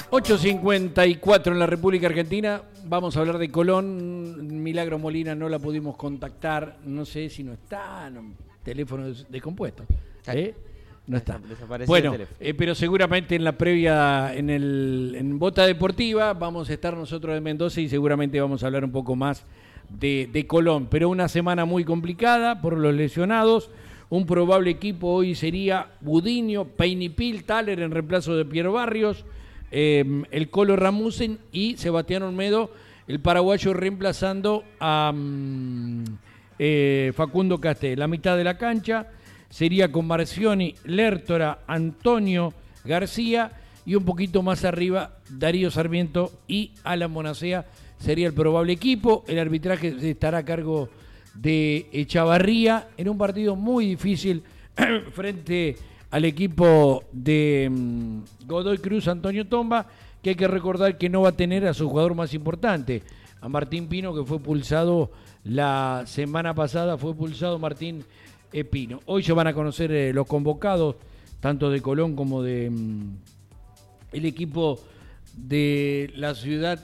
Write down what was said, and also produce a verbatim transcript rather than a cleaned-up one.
ocho cincuenta y cuatro en la República Argentina. Vamos a hablar de Colón. Milagro Molina no la pudimos contactar. No sé si no está. No, teléfono des- descompuesto. ¿Eh? No está. Desapareció Bueno, el teléfono. eh, pero seguramente en la previa, en el en Bota Deportiva, vamos a estar nosotros de Mendoza y seguramente vamos a hablar un poco más de, de Colón. Pero una semana muy complicada por los lesionados. Un probable equipo hoy sería Budiño, Peinipil, Thaler en reemplazo de Piero Barrios, eh, el Colo Ramusen y Sebastián Olmedo, el paraguayo reemplazando a um, eh, Facundo Casté. La mitad de la cancha sería con Marcioni, Lertora, Antonio García y un poquito más arriba Darío Sarmiento y Alan Bonacea sería el probable equipo. El arbitraje estará a cargo de Echavarría en un partido muy difícil frente al equipo de um, Godoy Cruz, Antonio Tomba, que hay que recordar que no va a tener a su jugador más importante, a Martín Pino, que fue pulsado la semana pasada, fue pulsado Martín eh, Pino. Hoy se van a conocer eh, los convocados, tanto de Colón como de um, el equipo de la ciudad